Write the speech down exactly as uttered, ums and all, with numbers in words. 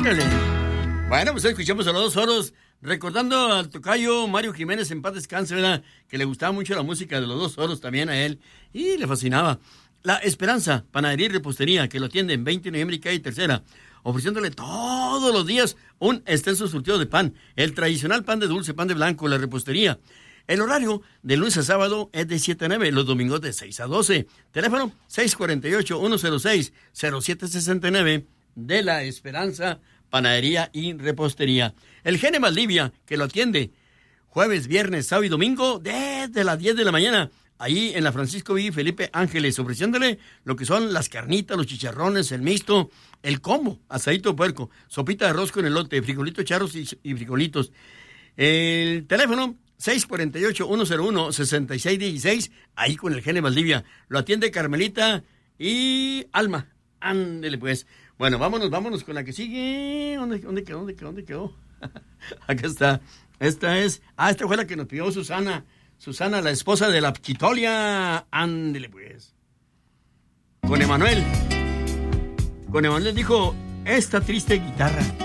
Ándale. Bueno, pues escuchamos a los dos oros, recordando al tocayo Mario Jiménez, en paz descanse, ¿verdad? Que le gustaba mucho la música de los dos oros también a él, y le fascinaba. La Esperanza, panadería y repostería, que lo atiende en veinte de noviembre y calle Tercera, ofreciéndole todos los días un extenso surtido de pan, el tradicional pan de dulce, pan de blanco, la repostería. El horario de lunes a sábado es de siete a nueve, los domingos de seis a doce. Teléfono seis cuatro ocho, uno cero seis, cero siete seis nueve de La Esperanza, panadería y repostería. El Gene Valdivia, que lo atiende jueves, viernes, sábado y domingo desde las diez de la mañana. Ahí en la Francisco Villa y Felipe Ángeles, ofreciéndole lo que son las carnitas, los chicharrones, el mixto, el combo, asadito de puerco, sopita de arroz con elote, frijolitos charros y, y frijolitos. El teléfono seis cuatro ocho, uno cero uno, seis seis uno seis, ahí con el Gene Valdivia. Lo atiende Carmelita y Alma. Ándele pues. Bueno, vámonos, vámonos con la que sigue. ¿Dónde, dónde quedó? ¿Dónde quedó? ¿Dónde quedó? Acá está. Esta es... Ah, esta fue la que nos pidió Susana. Susana, la esposa de la Quitolia. Ándele pues. Con Emanuel. Con Emanuel dijo, esta triste guitarra.